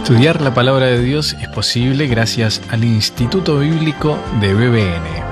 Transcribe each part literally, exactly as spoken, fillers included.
Estudiar la palabra de Dios es posible gracias al Instituto Bíblico de B B N.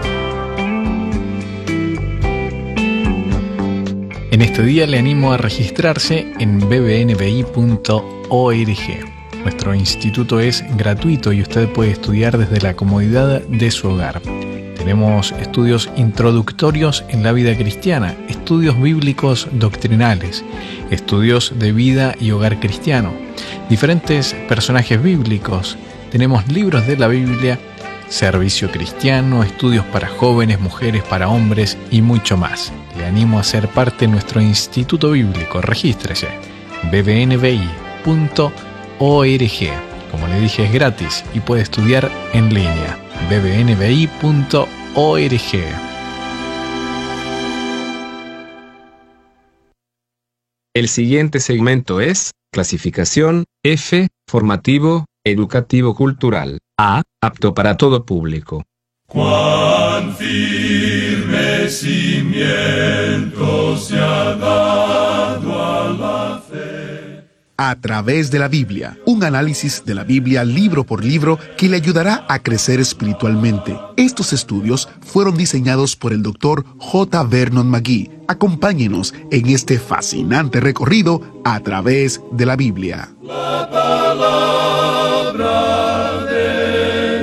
En este día le animo a registrarse en b b n b i punto org. Nuestro instituto es gratuito y usted puede estudiar desde la comodidad de su hogar. Tenemos estudios introductorios en la vida cristiana, estudios bíblicos doctrinales, estudios de vida y hogar cristiano, diferentes personajes bíblicos, tenemos libros de la Biblia, servicio cristiano, estudios para jóvenes, mujeres, para hombres y mucho más. Le animo a ser parte de nuestro instituto bíblico. Regístrese b b n b i punto org. Como le dije, es gratis y puede estudiar en línea. b b n b i punto org. El siguiente segmento es clasificación F, formativo, educativo cultural. A, apto para todo público. Cuán firme cimiento se ha dado a la fe. A través de la Biblia, un análisis de la Biblia libro por libro que le ayudará a crecer espiritualmente. Estos estudios fueron diseñados por el doctor J. Vernon McGee. Acompáñenos en este fascinante recorrido a través de la Biblia. La palabra de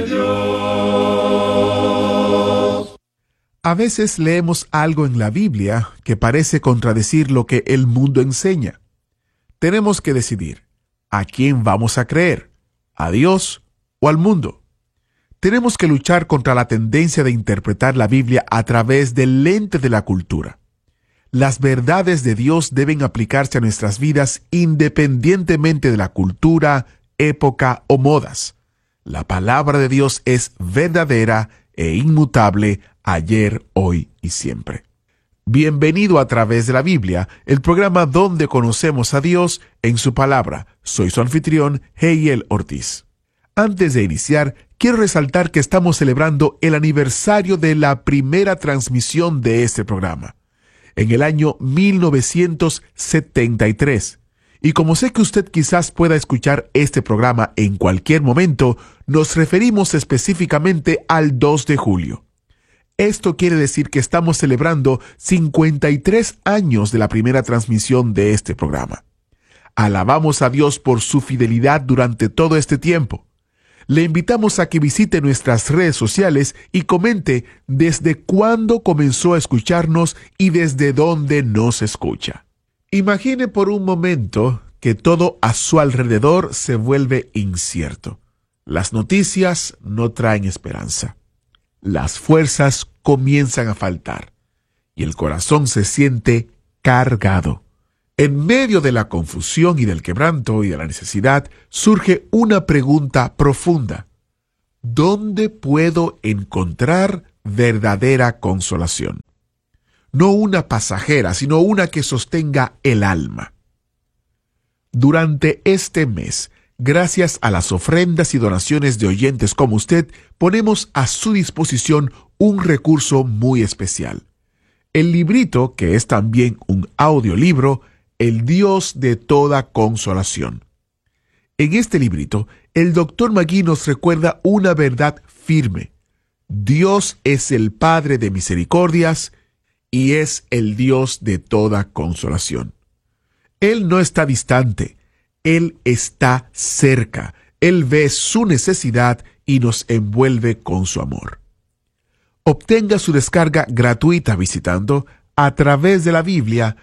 Dios. A veces leemos algo en la Biblia que parece contradecir lo que el mundo enseña. Tenemos que decidir, ¿a quién vamos a creer? ¿A Dios o al mundo? Tenemos que luchar contra la tendencia de interpretar la Biblia a través del lente de la cultura. Las verdades de Dios deben aplicarse a nuestras vidas independientemente de la cultura, época o modas. La palabra de Dios es verdadera e inmutable ayer, hoy y siempre. Bienvenido a Través de la Biblia, el programa donde conocemos a Dios en su palabra. Soy su anfitrión, Heiel Ortiz. Antes de iniciar, quiero resaltar que estamos celebrando el aniversario de la primera transmisión de este programa, en el año mil novecientos setenta y tres. Y como sé que usted quizás pueda escuchar este programa en cualquier momento, nos referimos específicamente al dos de julio. Esto quiere decir que estamos celebrando cincuenta y tres años de la primera transmisión de este programa. Alabamos a Dios por su fidelidad durante todo este tiempo. Le invitamos a que visite nuestras redes sociales y comente desde cuándo comenzó a escucharnos y desde dónde nos escucha. Imagine por un momento que todo a su alrededor se vuelve incierto. Las noticias no traen esperanza. Las fuerzas comienzan a faltar y el corazón se siente cargado. En medio de la confusión y del quebranto y de la necesidad, surge una pregunta profunda. ¿Dónde puedo encontrar verdadera consolación? No una pasajera, sino una que sostenga el alma. Durante este mes, gracias a las ofrendas y donaciones de oyentes como usted, ponemos a su disposición un recurso muy especial. El librito, que es también un audiolibro, El Dios de toda consolación. En este librito, el doctor McGee nos recuerda una verdad firme. Dios es el Padre de misericordias y es el Dios de toda consolación. Él no está distante. Él está cerca, Él ve su necesidad y nos envuelve con su amor. Obtenga su descarga gratuita visitando a través de la Biblia.org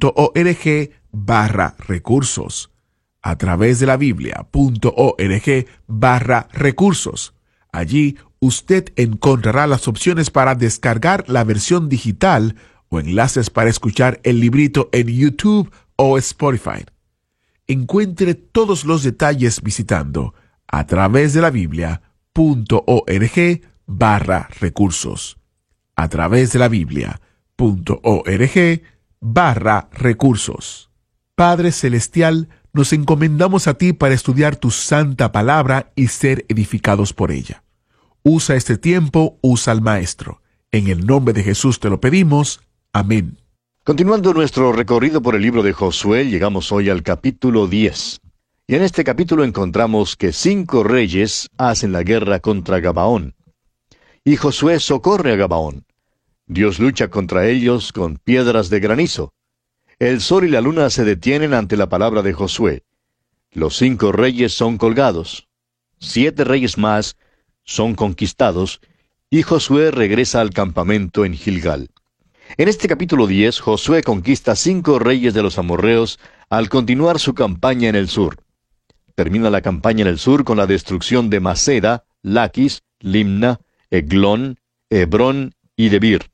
barra recursos. A través de la Biblia.org barra recursos. Allí usted encontrará las opciones para descargar la versión digital o enlaces para escuchar el librito en YouTube o Spotify. Encuentre todos los detalles visitando a través de la Biblia.org barra recursos. A través de la Biblia.org barra recursos. Padre Celestial, nos encomendamos a ti para estudiar tu santa palabra y ser edificados por ella. Usa este tiempo, usa al Maestro. En el nombre de Jesús te lo pedimos. Amén. Continuando nuestro recorrido por el libro de Josué, llegamos hoy al capítulo diez. Y en este capítulo encontramos que cinco reyes hacen la guerra contra Gabaón. Y Josué socorre a Gabaón. Dios lucha contra ellos con piedras de granizo. El sol y la luna se detienen ante la palabra de Josué. Los cinco reyes son colgados. Siete reyes más son conquistados, y Josué regresa al campamento en Gilgal. En este capítulo diez, Josué conquista cinco reyes de los amorreos al continuar su campaña en el sur. Termina la campaña en el sur con la destrucción de Maceda, Laquis, Limna, Eglón, Hebrón y Debir.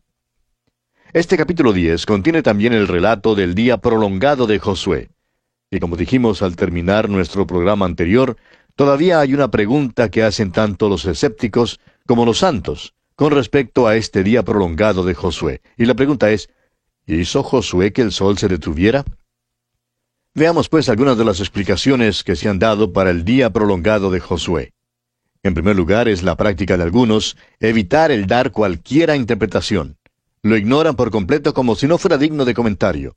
Este capítulo diez contiene también el relato del día prolongado de Josué. Y como dijimos al terminar nuestro programa anterior, todavía hay una pregunta que hacen tanto los escépticos como los santos con respecto a este día prolongado de Josué. Y la pregunta es, ¿hizo Josué que el sol se detuviera? Veamos pues algunas de las explicaciones que se han dado para el día prolongado de Josué. En primer lugar, es la práctica de algunos evitar el dar cualquiera interpretación. Lo ignoran por completo como si no fuera digno de comentario.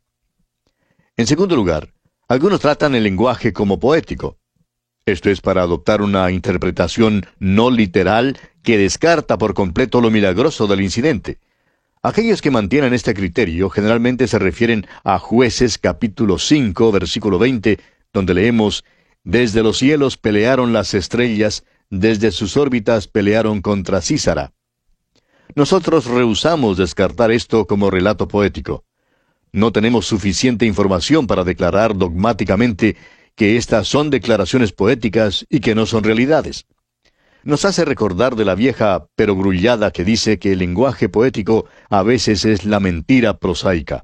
En segundo lugar, algunos tratan el lenguaje como poético. Esto es para adoptar una interpretación no literal que descarta por completo lo milagroso del incidente. Aquellos que mantienen este criterio generalmente se refieren a Jueces capítulo cinco, versículo veinte, donde leemos, «Desde los cielos pelearon las estrellas, desde sus órbitas pelearon contra Sísara». Nosotros rehusamos descartar esto como relato poético. No tenemos suficiente información para declarar dogmáticamente que estas son declaraciones poéticas y que no son realidades. Nos hace recordar de la vieja perogrullada que dice que el lenguaje poético a veces es la mentira prosaica.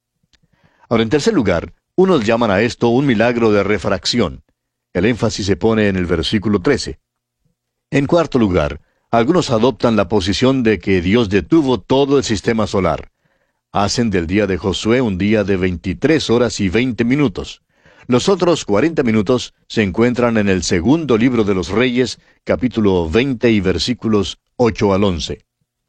Ahora, en tercer lugar, unos llaman a esto un milagro de refracción. El énfasis se pone en el versículo trece. En cuarto lugar, algunos adoptan la posición de que Dios detuvo todo el sistema solar. Hacen del día de Josué un día de veintitrés horas y veinte minutos. Los otros cuarenta minutos se encuentran en el segundo libro de los Reyes, capítulo veinte y versículos ocho al once.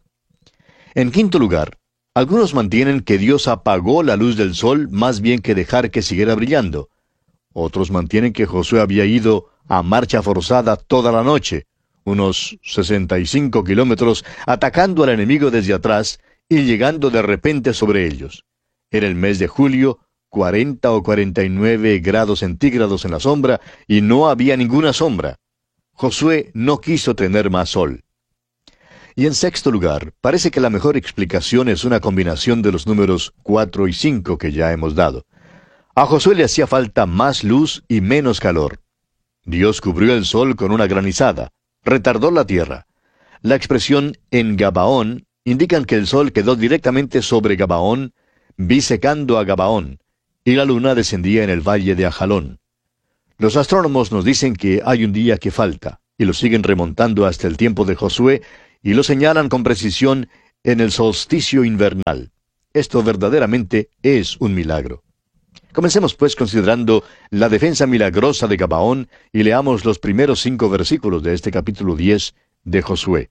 En quinto lugar, algunos mantienen que Dios apagó la luz del sol más bien que dejar que siguiera brillando. Otros mantienen que Josué había ido a marcha forzada toda la noche, unos sesenta y cinco kilómetros, atacando al enemigo desde atrás y llegando de repente sobre ellos. Era el mes de julio, cuarenta o cuarenta y nueve grados centígrados en la sombra, y no había ninguna sombra. Josué no quiso tener más sol. Y en sexto lugar, parece que la mejor explicación es una combinación de los números cuatro y cinco que ya hemos dado. A Josué le hacía falta más luz y menos calor. Dios cubrió el sol con una granizada, retardó la tierra. La expresión en Gabaón indican que el sol quedó directamente sobre Gabaón, bisecando a Gabaón, y la luna descendía en el valle de Ajalón. Los astrónomos nos dicen que hay un día que falta, y lo siguen remontando hasta el tiempo de Josué, y lo señalan con precisión en el solsticio invernal. Esto verdaderamente es un milagro. Comencemos pues considerando la defensa milagrosa de Gabaón, y leamos los primeros cinco versículos de este capítulo diez de Josué.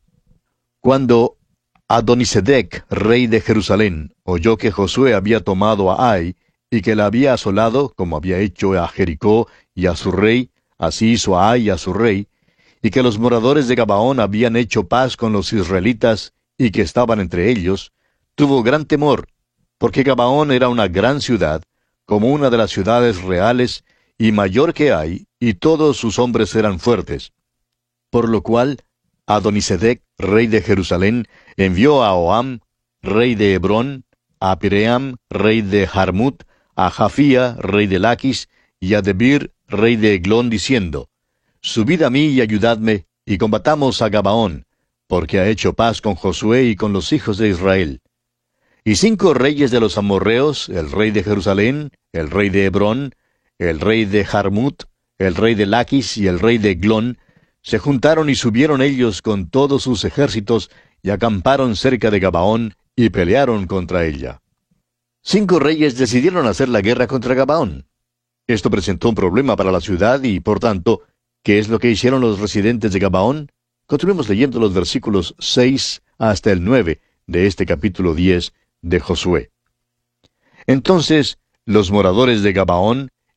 Cuando Adonisedec, rey de Jerusalén, oyó que Josué había tomado a Ai, y que la había asolado, como había hecho a Jericó y a su rey, así hizo a Ai y a su rey, y que los moradores de Gabaón habían hecho paz con los israelitas, y que estaban entre ellos, tuvo gran temor, porque Gabaón era una gran ciudad, como una de las ciudades reales, y mayor que Ai, y todos sus hombres eran fuertes. Por lo cual, Adonisedec, rey de Jerusalén, envió a Oham, rey de Hebrón, a Piream, rey de Jarmut, a Jafía, rey de Laquis, y a Debir, rey de Eglón, diciendo, Subid a mí y ayudadme, y combatamos a Gabaón, porque ha hecho paz con Josué y con los hijos de Israel. Y cinco reyes de los amorreos, el rey de Jerusalén, el rey de Hebrón, el rey de Jarmut, el rey de Laquis y el rey de Eglón, se juntaron y subieron ellos con todos sus ejércitos, y acamparon cerca de Gabaón, y pelearon contra ella. Cinco reyes decidieron hacer la guerra contra Gabaón. Esto presentó un problema para la ciudad y, por tanto, ¿qué es lo que hicieron los residentes de Gabaón? Continuemos leyendo los versículos seis hasta el nueve de este capítulo diez de Josué. Entonces, los moradores de Gabaón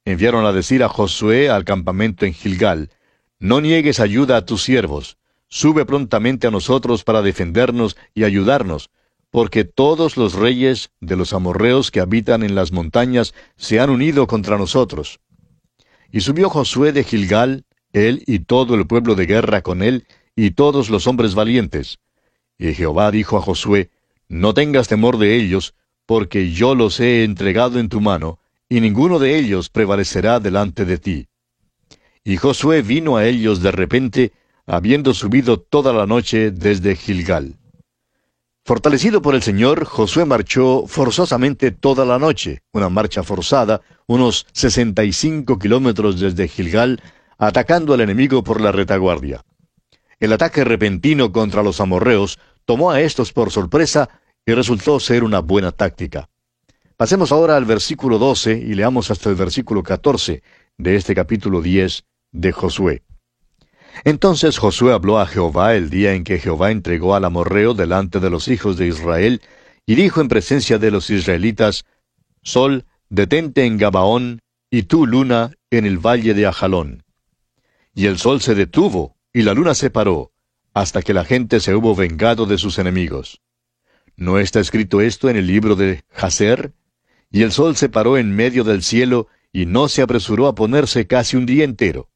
enviaron a decir a Josué al campamento en Gilgal: «No niegues ayuda a tus siervos. Sube prontamente a nosotros para defendernos y ayudarnos, porque todos los reyes de los amorreos que habitan en las montañas se han unido contra nosotros». Y subió Josué de Gilgal, él y todo el pueblo de guerra con él, y todos los hombres valientes. Y Jehová dijo a Josué: «No tengas temor de ellos, porque yo los he entregado en tu mano, y ninguno de ellos prevalecerá delante de ti». Y Josué vino a ellos de repente, habiendo subido toda la noche desde Gilgal. Fortalecido por el Señor, Josué marchó forzosamente toda la noche, una marcha forzada, unos sesenta y cinco kilómetros desde Gilgal, atacando al enemigo por la retaguardia. El ataque repentino contra los amorreos tomó a estos por sorpresa y resultó ser una buena táctica. Pasemos ahora al versículo doce y leamos hasta el versículo catorce de este capítulo diez de Josué. Entonces Josué habló a Jehová el día en que Jehová entregó al amorreo delante de los hijos de Israel, y dijo en presencia de los israelitas: «Sol, detente en Gabaón, y tú, luna, en el valle de Ajalón». Y el sol se detuvo, y la luna se paró, hasta que la gente se hubo vengado de sus enemigos. ¿No está escrito esto en el libro de Jaser? Y el sol se paró en medio del cielo, y no se apresuró a ponerse casi un día entero.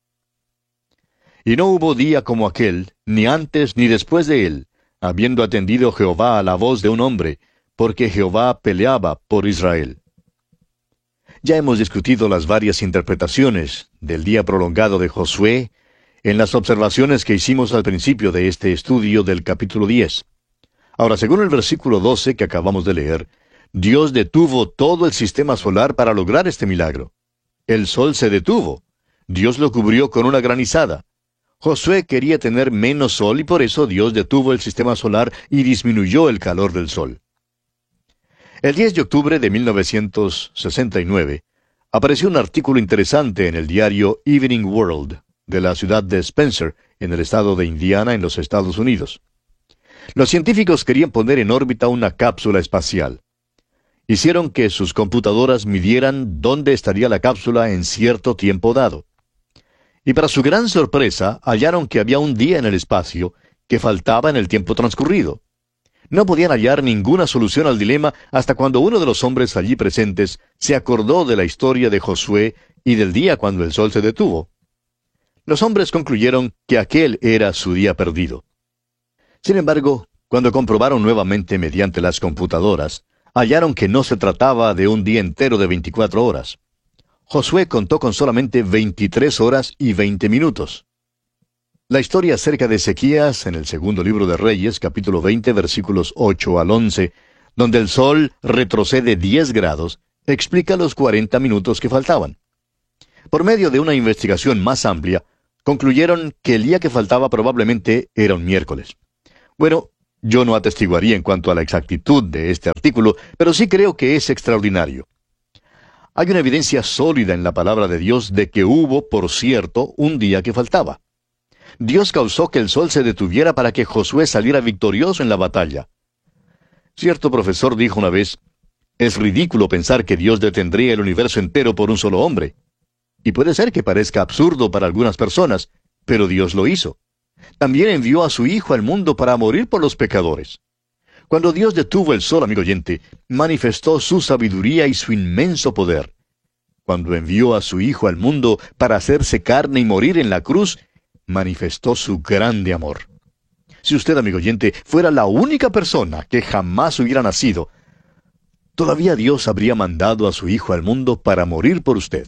Y no hubo día como aquel, ni antes ni después de él, habiendo atendido Jehová a la voz de un hombre, porque Jehová peleaba por Israel. Ya hemos discutido las varias interpretaciones del día prolongado de Josué en las observaciones que hicimos al principio de este estudio del capítulo diez. Ahora, según el versículo doce que acabamos de leer, Dios detuvo todo el sistema solar para lograr este milagro. El sol se detuvo. Dios lo cubrió con una granizada. Josué quería tener menos sol y por eso Dios detuvo el sistema solar y disminuyó el calor del sol. El diez de octubre de mil novecientos sesenta y nueve apareció un artículo interesante en el diario Evening World de la ciudad de Spencer, en el estado de Indiana, en los Estados Unidos. Los científicos querían poner en órbita una cápsula espacial. Hicieron que sus computadoras midieran dónde estaría la cápsula en cierto tiempo dado. Y para su gran sorpresa, hallaron que había un día en el espacio que faltaba en el tiempo transcurrido. No podían hallar ninguna solución al dilema hasta cuando uno de los hombres allí presentes se acordó de la historia de Josué y del día cuando el sol se detuvo. Los hombres concluyeron que aquel era su día perdido. Sin embargo, cuando comprobaron nuevamente mediante las computadoras, hallaron que no se trataba de un día entero de veinticuatro horas. Josué contó con solamente veintitrés horas y veinte minutos. La historia acerca de Ezequías en el segundo libro de Reyes, capítulo veinte, versículos ocho al once, donde el sol retrocede diez grados, explica los cuarenta minutos que faltaban. Por medio de una investigación más amplia, concluyeron que el día que faltaba probablemente era un miércoles. Bueno, yo no atestiguaría en cuanto a la exactitud de este artículo, pero sí creo que es extraordinario. Hay una evidencia sólida en la palabra de Dios de que hubo, por cierto, un día que faltaba. Dios causó que el sol se detuviera para que Josué saliera victorioso en la batalla. Cierto profesor dijo una vez: «Es ridículo pensar que Dios detendría el universo entero por un solo hombre». Y puede ser que parezca absurdo para algunas personas, pero Dios lo hizo. También envió a su Hijo al mundo para morir por los pecadores. Cuando Dios detuvo el sol, amigo oyente, manifestó su sabiduría y su inmenso poder. Cuando envió a su Hijo al mundo para hacerse carne y morir en la cruz, manifestó su grande amor. Si usted, amigo oyente, fuera la única persona que jamás hubiera nacido, todavía Dios habría mandado a su Hijo al mundo para morir por usted.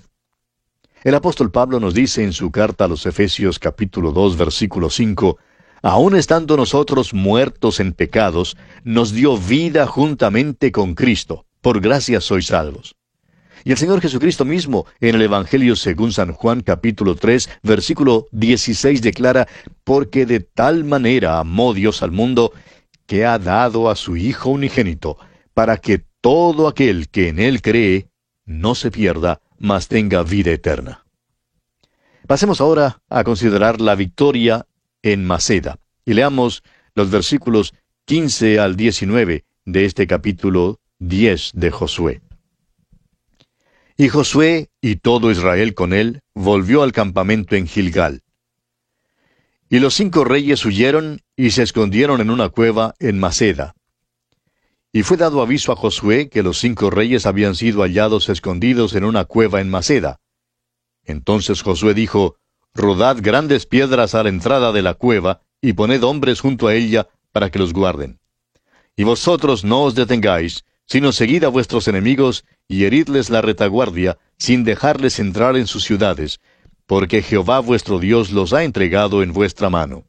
El apóstol Pablo nos dice en su carta a los Efesios capítulo dos, versículo cinco, «Aun estando nosotros muertos en pecados, nos dio vida juntamente con Cristo. Por gracia sois salvos». Y el Señor Jesucristo mismo, en el Evangelio según San Juan capítulo tres, versículo dieciséis, declara: «Porque de tal manera amó Dios al mundo, que ha dado a su Hijo unigénito, para que todo aquel que en Él cree no se pierda, mas tenga vida eterna». Pasemos ahora a considerar la victoria en Maceda, y leamos los versículos quince al diecinueve de este capítulo diez de Josué. Y Josué y todo Israel con él volvió al campamento en Gilgal. Y los cinco reyes huyeron y se escondieron en una cueva en Maceda. Y fue dado aviso a Josué que los cinco reyes habían sido hallados escondidos en una cueva en Maceda. Entonces Josué dijo, rodad grandes piedras a la entrada de la cueva, y poned hombres junto a ella, para que los guarden. Y vosotros no os detengáis, sino seguid a vuestros enemigos, y heridles la retaguardia, sin dejarles entrar en sus ciudades, porque Jehová vuestro Dios los ha entregado en vuestra mano.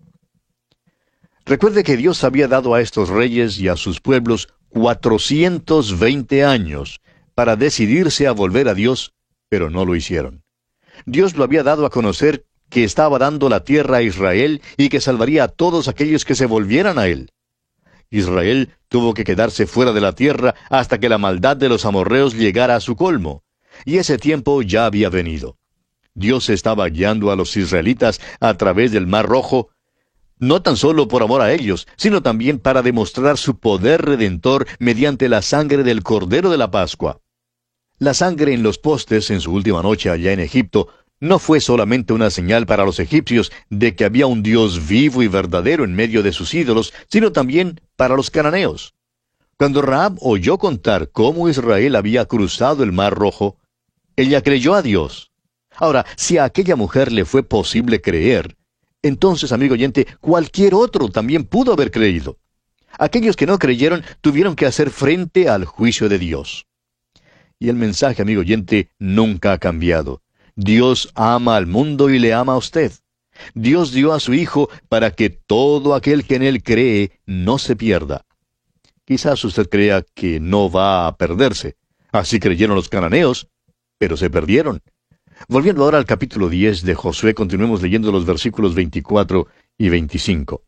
Recuerde que Dios había dado a estos reyes y a sus pueblos cuatrocientos veinte años para decidirse a volver a Dios, pero no lo hicieron. Dios lo había dado a conocer que estaba dando la tierra a Israel y que salvaría a todos aquellos que se volvieran a él. Israel tuvo que quedarse fuera de la tierra hasta que la maldad de los amorreos llegara a su colmo, y ese tiempo ya había venido. Dios estaba guiando a los israelitas a través del Mar Rojo, no tan solo por amor a ellos, sino también para demostrar su poder redentor mediante la sangre del Cordero de la Pascua. La sangre en los postes en su última noche allá en Egipto no fue solamente una señal para los egipcios de que había un Dios vivo y verdadero en medio de sus ídolos, sino también para los cananeos. Cuando Rahab oyó contar cómo Israel había cruzado el Mar Rojo, ella creyó a Dios. Ahora, si a aquella mujer le fue posible creer, entonces, amigo oyente, cualquier otro también pudo haber creído. Aquellos que no creyeron tuvieron que hacer frente al juicio de Dios. Y el mensaje, amigo oyente, nunca ha cambiado. Dios ama al mundo y le ama a usted. Dios dio a su Hijo para que todo aquel que en Él cree no se pierda. Quizás usted crea que no va a perderse. Así creyeron los cananeos, pero se perdieron. Volviendo ahora al capítulo diez de Josué, continuemos leyendo los versículos veinticuatro y veinticinco.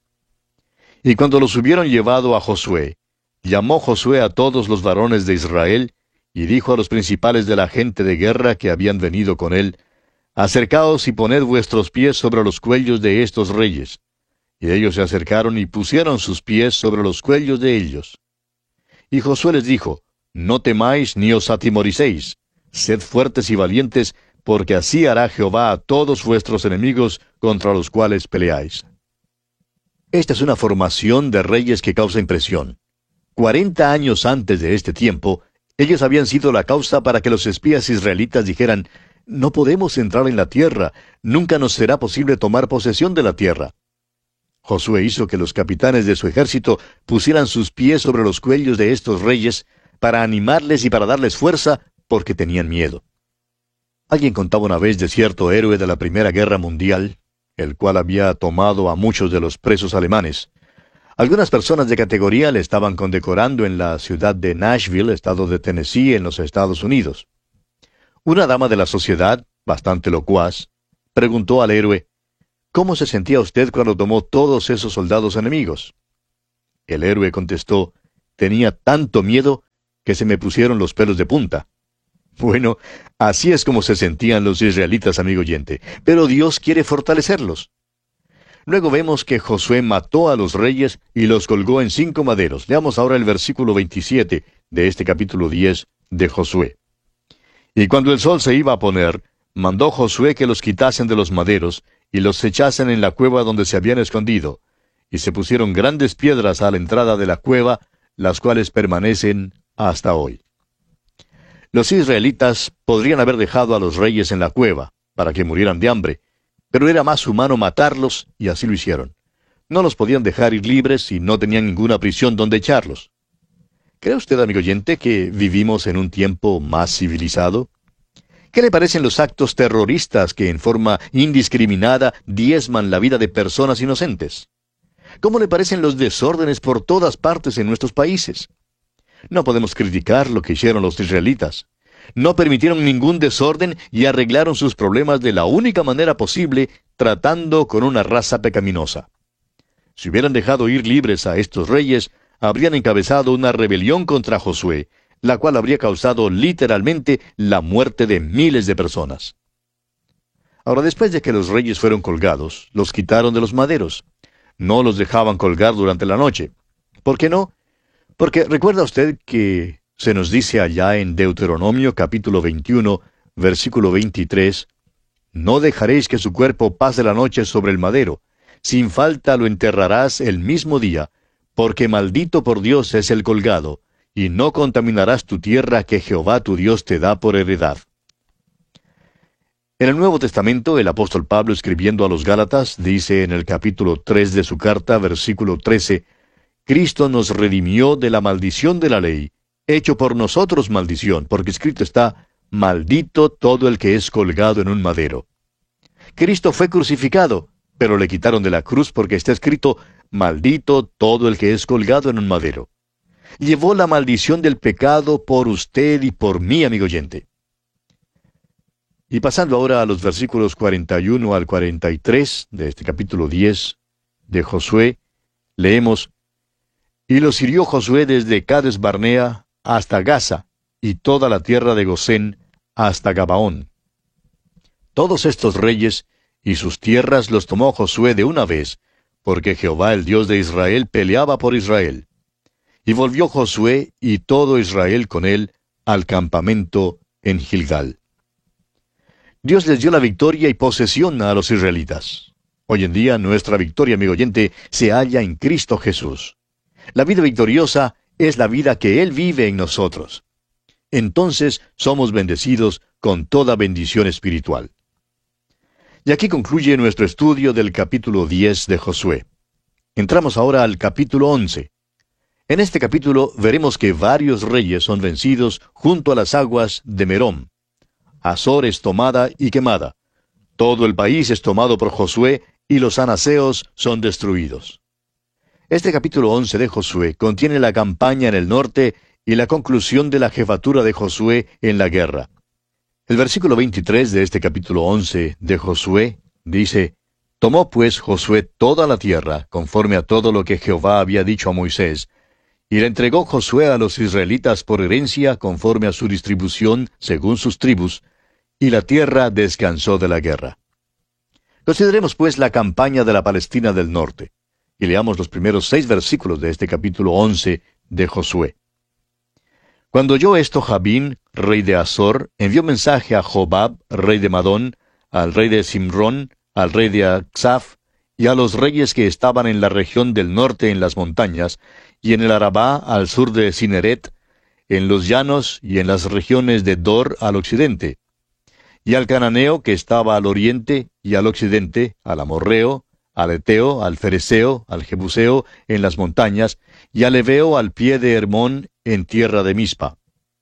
Y cuando los hubieron llevado a Josué, llamó Josué a todos los varones de Israel, y dijo a los principales de la gente de guerra que habían venido con él, acercaos y poned vuestros pies sobre los cuellos de estos reyes. Y ellos se acercaron y pusieron sus pies sobre los cuellos de ellos. Y Josué les dijo, no temáis ni os atemoricéis, sed fuertes y valientes, porque así hará Jehová a todos vuestros enemigos contra los cuales peleáis. Esta es una formación de reyes que causa impresión. Cuarenta años antes de este tiempo, ellos habían sido la causa para que los espías israelitas dijeran, no podemos entrar en la tierra, nunca nos será posible tomar posesión de la tierra. Josué hizo que los capitanes de su ejército pusieran sus pies sobre los cuellos de estos reyes para animarles y para darles fuerza, porque tenían miedo. Alguien contaba una vez de cierto héroe de la Primera Guerra Mundial, el cual había tomado a muchos de los presos alemanes. Algunas personas de categoría le estaban condecorando en la ciudad de Nashville, estado de Tennessee, en los Estados Unidos. Una dama de la sociedad, bastante locuaz, preguntó al héroe, ¿cómo se sentía usted cuando tomó todos esos soldados enemigos? El héroe contestó, tenía tanto miedo que se me pusieron los pelos de punta. Bueno, así es como se sentían los israelitas, amigo oyente, pero Dios quiere fortalecerlos. Luego vemos que Josué mató a los reyes y los colgó en cinco maderos. Leamos ahora el versículo veintisiete de este capítulo diez de Josué. Y cuando el sol se iba a poner, mandó Josué que los quitasen de los maderos y los echasen en la cueva donde se habían escondido, y se pusieron grandes piedras a la entrada de la cueva, las cuales permanecen hasta hoy. Los israelitas podrían haber dejado a los reyes en la cueva, para que murieran de hambre, pero era más humano matarlos, y así lo hicieron. No los podían dejar ir libres y no tenían ninguna prisión donde echarlos. ¿Cree usted, amigo oyente, que vivimos en un tiempo más civilizado? ¿Qué le parecen los actos terroristas que en forma indiscriminada diezman la vida de personas inocentes? ¿Cómo le parecen los desórdenes por todas partes en nuestros países? No podemos criticar lo que hicieron los israelitas. No permitieron ningún desorden y arreglaron sus problemas de la única manera posible, tratando con una raza pecaminosa. Si hubieran dejado ir libres a estos reyes, habrían encabezado una rebelión contra Josué, la cual habría causado literalmente la muerte de miles de personas. Ahora, después de que los reyes fueron colgados, los quitaron de los maderos. No los dejaban colgar durante la noche. ¿Por qué no? Porque recuerda usted que se nos dice allá en Deuteronomio capítulo veintiuno, versículo veintitrés, no dejaréis que su cuerpo pase la noche sobre el madero, sin falta lo enterrarás el mismo día, porque maldito por Dios es el colgado, y no contaminarás tu tierra que Jehová tu Dios te da por heredad. En el Nuevo Testamento, el apóstol Pablo, escribiendo a los Gálatas, dice en el capítulo tres de su carta, versículo trece, Cristo nos redimió de la maldición de la ley, hecho por nosotros maldición, porque escrito está, maldito todo el que es colgado en un madero. Cristo fue crucificado, pero le quitaron de la cruz porque está escrito, maldito todo el que es colgado en un madero. Llevó la maldición del pecado por usted y por mí, amigo oyente. Y pasando ahora a los versículos cuarenta y uno al cuarenta y tres de este capítulo diez de Josué, leemos, Y los hirió Josué desde Cades Barnea hasta Gaza, y toda la tierra de Gosén hasta Gabaón. Todos estos reyes y sus tierras los tomó Josué de una vez, porque Jehová el Dios de Israel peleaba por Israel. Y volvió Josué y todo Israel con él al campamento en Gilgal. Dios les dio la victoria y posesión a los israelitas. Hoy en día nuestra victoria, amigo oyente, se halla en Cristo Jesús. La vida victoriosa es la vida que Él vive en nosotros. Entonces somos bendecidos con toda bendición espiritual. Y aquí concluye nuestro estudio del capítulo diez de Josué. Entramos ahora al capítulo once. En este capítulo veremos que varios reyes son vencidos junto a las aguas de Merom. Azor es tomada y quemada. Todo el país es tomado por Josué y los anaseos son destruidos. Este capítulo once de Josué contiene la campaña en el norte y la conclusión de la jefatura de Josué en la guerra. El versículo veintitrés de este capítulo once de Josué dice, Tomó pues Josué toda la tierra, conforme a todo lo que Jehová había dicho a Moisés, y la entregó Josué a los israelitas por herencia, conforme a su distribución, según sus tribus, y la tierra descansó de la guerra. Consideremos pues la campaña de la Palestina del norte, y leamos los primeros seis versículos de este capítulo once de Josué. Cuando oyó esto Jabín, rey de Azor, envió mensaje a Jobab, rey de Madón, al rey de Simrón, al rey de Aksaf, y a los reyes que estaban en la región del norte en las montañas, y en el Arabá al sur de Cineret, en los llanos y en las regiones de Dor al occidente, y al cananeo que estaba al oriente y al occidente, al amorreo, al eteo, al fereceo, al jebuseo en las montañas, y al heveo al pie de Hermón en tierra de Mispa.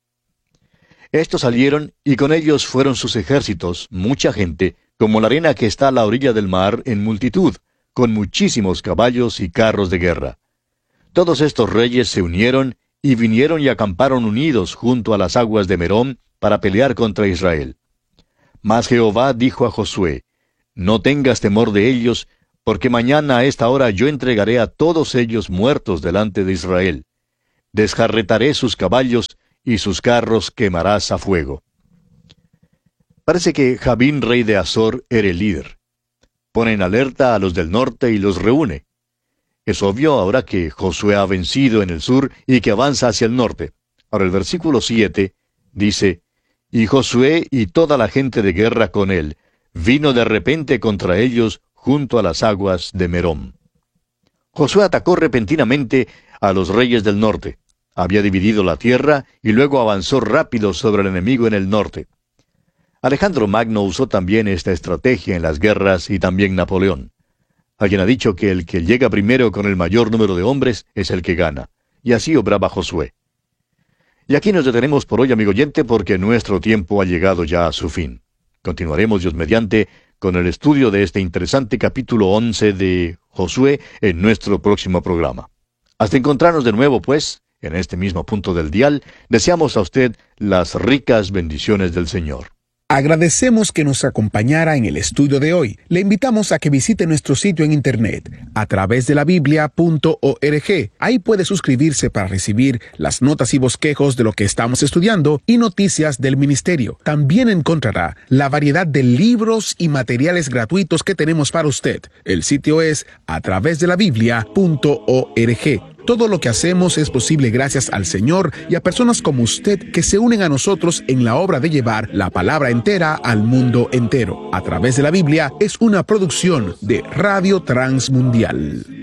Estos salieron, y con ellos fueron sus ejércitos, mucha gente, como la arena que está a la orilla del mar en multitud, con muchísimos caballos y carros de guerra. Todos estos reyes se unieron, y vinieron y acamparon unidos junto a las aguas de Merom, para pelear contra Israel. Mas Jehová dijo a Josué, No tengas temor de ellos, porque mañana a esta hora yo entregaré a todos ellos muertos delante de Israel. Desjarretaré sus caballos, y sus carros quemarás a fuego. Parece que Jabín, rey de Azor, era el líder. Pone en alerta a los del norte y los reúne. Es obvio ahora que Josué ha vencido en el sur y que avanza hacia el norte. Ahora el versículo siete dice, Y Josué y toda la gente de guerra con él, vino de repente contra ellos junto a las aguas de Merom. Josué atacó repentinamente a los reyes del norte. Había dividido la tierra y luego avanzó rápido sobre el enemigo en el norte. Alejandro Magno usó también esta estrategia en las guerras y también Napoleón. Alguien ha dicho que el que llega primero con el mayor número de hombres es el que gana. Y así obraba Josué. Y aquí nos detenemos por hoy, amigo oyente, porque nuestro tiempo ha llegado ya a su fin. Continuaremos, Dios mediante, con el estudio de este interesante capítulo once de Josué en nuestro próximo programa. Hasta encontrarnos de nuevo, pues, en este mismo punto del dial, deseamos a usted las ricas bendiciones del Señor. Agradecemos que nos acompañara en el estudio de hoy. Le invitamos a que visite nuestro sitio en internet a través de la biblia punto org. Ahí puede suscribirse para recibir las notas y bosquejos de lo que estamos estudiando y noticias del ministerio. También encontrará la variedad de libros y materiales gratuitos que tenemos para usted. El sitio es a través de la biblia punto org. Todo lo que hacemos es posible gracias al Señor y a personas como usted que se unen a nosotros en la obra de llevar la palabra entera al mundo entero. A través de la Biblia es una producción de Radio Transmundial.